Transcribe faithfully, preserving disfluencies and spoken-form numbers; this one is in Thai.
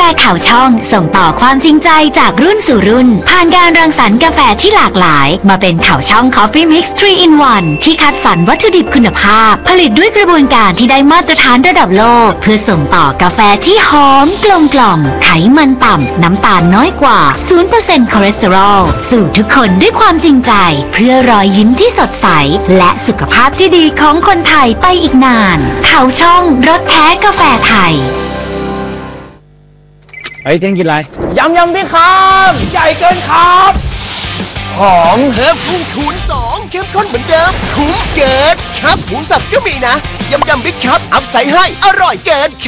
ข่าวช่องส่งต่อความจริงใจจากรุ่นสู่รุ่นผ่านการรังสรรค์กาแฟที่หลากหลายมาเป็นข่าวช่อง Coffee Mix ทรี in วัน ที่คัดสรรวัตถุดิบคุณภาพผลิตด้วยกระบวนการที่ได้มาตรฐานระดับโลกเพื่อส่งต่อกาแฟที่หอมกลมกล่อมไขมันต่ำน้ำตาลน้อยกว่า ศูนย์เปอร์เซ็นต์ คอเลสเตอรอลสู่ทุกคนด้วยความจริงใจเพื่อรอยยิ้มที่สดใสและสุขภาพที่ดีของคนไทยไปอีกนานข่าวช่องรสแท้กาแฟไทยเฮ้ยเท่งกินอะไรยำยำพี่ครับใหญ่เกินครับหอมเพิ่มพุ่งคูณสองเข้มข้นเหมือนเดิมคุ้มเกินครับหมูสับก็มีนะยำยำบิ๊กครับอัพใส่ให้อร่อยเกิน